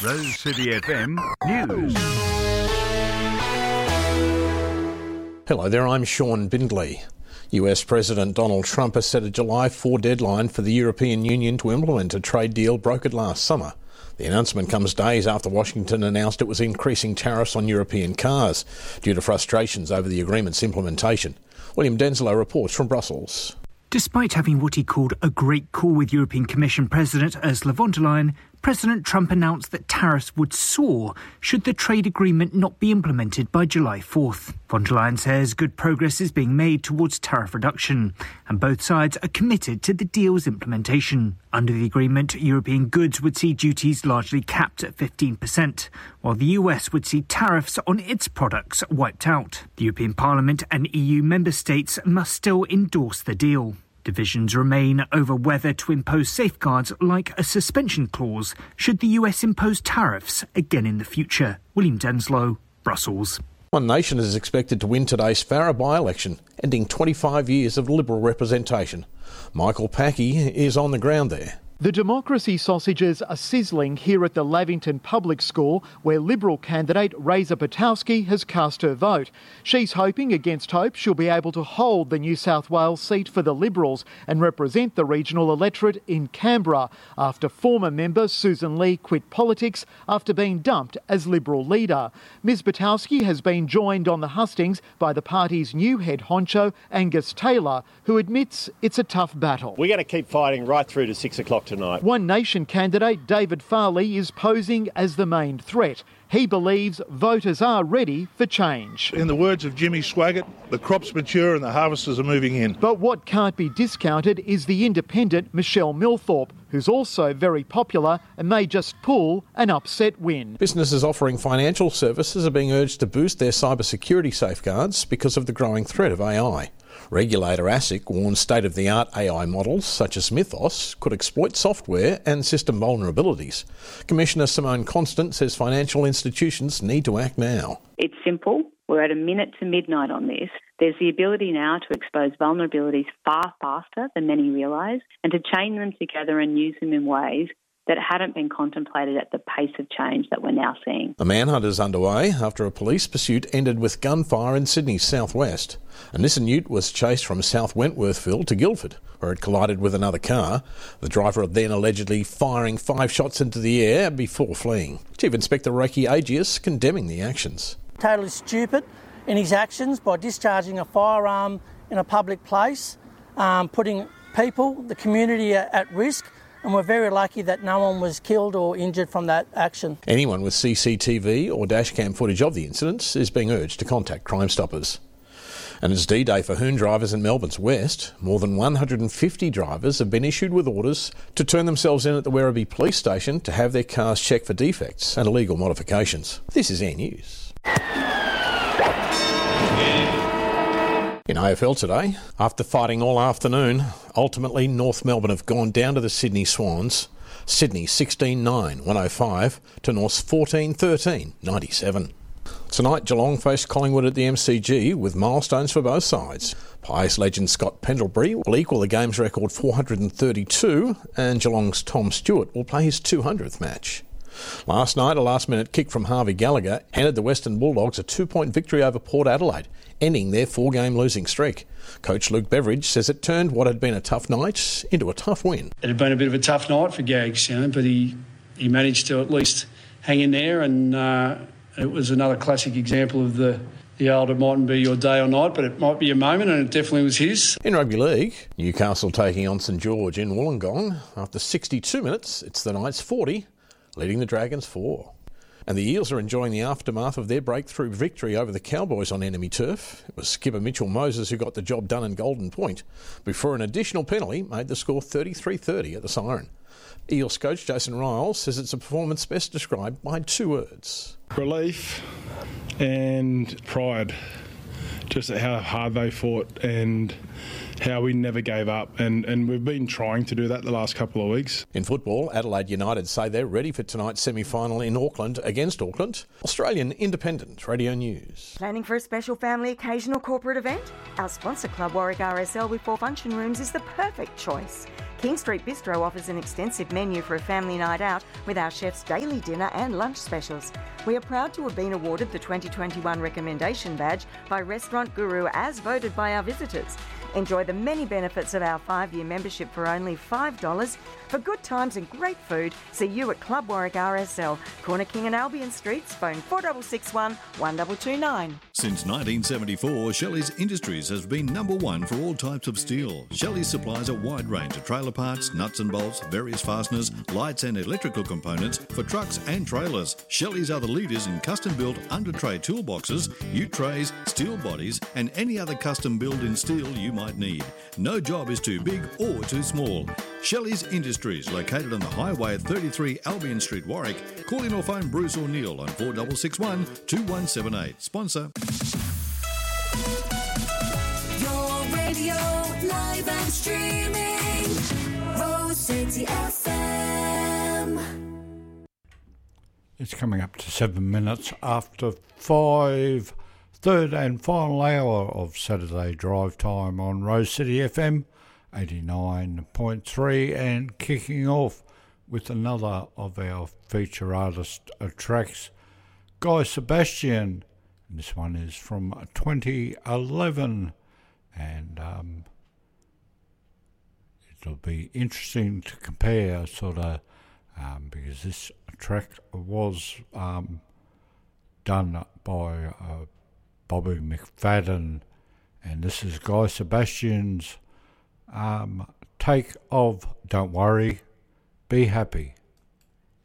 Rose City FM News. Hello there, I'm Sean Bindley. US President Donald Trump has set a July 4 deadline for the European Union to implement a trade deal brokered last summer. The announcement comes days after Washington announced it was increasing tariffs on European cars due to frustrations over the agreement's implementation. William Denslow reports from Brussels. Despite having what he called a great call with European Commission President Ursula von der Leyen, President Trump announced that tariffs would soar should the trade agreement not be implemented by July 4th. Von der Leyen says good progress is being made towards tariff reduction, and both sides are committed to the deal's implementation. Under the agreement, European goods would see duties largely capped at 15%, while the US would see tariffs on its products wiped out. The European Parliament and EU member states must still endorse the deal. Divisions remain over whether to impose safeguards like a suspension clause should the US impose tariffs again in the future. William Denslow, Brussels. One Nation is expected to win today's Farrer by-election, ending 25 years of Liberal representation. Michael Packey is on the ground there. The democracy sausages are sizzling here at the Lavington Public School, where Liberal candidate Reza Patowski has cast her vote. She's hoping against hope she'll be able to hold the New South Wales seat for the Liberals and represent the regional electorate in Canberra after former member Susan Lee quit politics after being dumped as Liberal leader. Ms Patowski has been joined on the hustings by the party's new head honcho, Angus Taylor, who admits it's a tough battle. We're going to keep fighting right through to 6 o'clock tonight. One Nation candidate David Farley is posing as the main threat. He believes voters are ready for change. In the words of Jimmy Swaggart, the crop's mature and the harvesters are moving in. But what can't be discounted is the independent Michelle Millthorpe, who's also very popular and may just pull an upset win. Businesses offering financial services are being urged to boost their cybersecurity safeguards because of the growing threat of AI. Regulator ASIC warns state-of-the-art AI models, such as Mythos, could exploit software and system vulnerabilities. Commissioner Simone Constant says financial institutions need to act now. It's simple. We're at a minute to midnight on this. There's the ability now to expose vulnerabilities far faster than many realise and to chain them together and use them in ways that hadn't been contemplated at the pace of change that we're now seeing. A manhunt is underway after a police pursuit ended with gunfire in Sydney's southwest. A Nissan Ute was chased from South Wentworthville to Guildford, where it collided with another car. The driver then allegedly firing 5 shots into the air before fleeing. Chief Inspector Reiki Agius condemning the actions. Totally stupid in his actions by discharging a firearm in a public place, putting people, the community at risk. And we're very lucky that no one was killed or injured from that action. Anyone with CCTV or dashcam footage of the incidents is being urged to contact Crime Stoppers. And it's D-Day for Hoon drivers in Melbourne's west. More than 150 drivers have been issued with orders to turn themselves in at the Werribee Police Station to have their cars checked for defects and illegal modifications. This is Air News. In AFL today, after fighting all afternoon, ultimately North Melbourne have gone down to the Sydney Swans. Sydney 16-9, 105 to North's 14-13, 97. Tonight, Geelong face Collingwood at the MCG with milestones for both sides. Pies legend Scott Pendlebury will equal the game's record 432 and Geelong's Tom Stewart will play his 200th match. Last night, a last-minute kick from Harvey Gallagher handed the Western Bulldogs a 2-point victory over Port Adelaide, ending their 4-game losing streak. Coach Luke Beveridge says it turned what had been a tough night into a tough win. It had been a bit of a tough night for Gags, but he managed to at least hang in there, and it was another classic example of the old it mightn't be your day or night, but it might be a moment, and it definitely was his. In rugby league, Newcastle taking on St George in Wollongong. After 62 minutes, it's the Knights 40, leading the Dragons 4. And the Eels are enjoying the aftermath of their breakthrough victory over the Cowboys on enemy turf. It was skipper Mitchell Moses who got the job done in Golden Point before an additional penalty made the score 33-30 at the siren. Eels coach Jason Riles says it's a performance best described by 2 words. Relief and pride. Just at how hard they fought and how we never gave up, and we've been trying to do that the last couple of weeks. In football, Adelaide United say they're ready for tonight's semi-final in Auckland against Auckland. Australian Independent Radio News. Planning for a special family occasion or corporate event? Our sponsor Club Warwick RSL with 4 function rooms is the perfect choice. King Street Bistro offers an extensive menu for a family night out with our chef's daily dinner and lunch specials. We are proud to have been awarded the 2021 Recommendation Badge by Restaurant Guru as voted by our visitors. Enjoy the many benefits of our 5-year membership for only $5. For good times and great food, see you at Club Warwick RSL, Corner King and Albion Streets, phone 4661 1229. Since 1974, Shelley's Industries has been number one for all types of steel. Shelley supplies a wide range of trailer parts, nuts and bolts, various fasteners, lights and electrical components for trucks and trailers. Shelley's are the leaders in custom-built under-tray toolboxes, ute trays, steel bodies and any other custom-built in steel you might need. No job is too big or too small. Shelley's Industries, located on the highway at 33 Albion Street, Warwick. Call in or phone Bruce or Neil on 4661 2178. Sponsor. Your radio, live and streaming. Rose City FM. It's coming up to 7 minutes after 5. Third and final hour of Saturday drive time on Rose City FM 89.3, and kicking off with another of our feature artist tracks, Guy Sebastian. And this one is from 2011, and it'll be interesting to compare because this track was done by Bobby McFadden, and this is Guy Sebastian's take of Don't Worry, Be Happy.